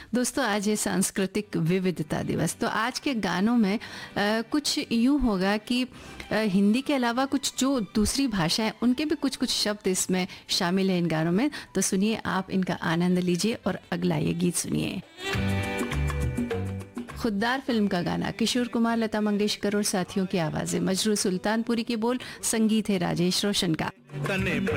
दोस्तों आज है सांस्कृतिक विविधता दिवस। तो आज के गानों में कुछ यूँ होगा कि हिंदी के अलावा कुछ जो दूसरी भाषा है उनके भी कुछ कुछ शब्द इसमें शामिल हैं इन गानों में। तो सुनिए, आप इनका आनंद लीजिए और अगला ये गीत सुनिए। खुद्दार फिल्म का गाना, किशोर कुमार, लता मंगेशकर और साथियों की आवाजें, मजरू सुल्तानपुरी के बोल, संगीत है राजेश रोशन का।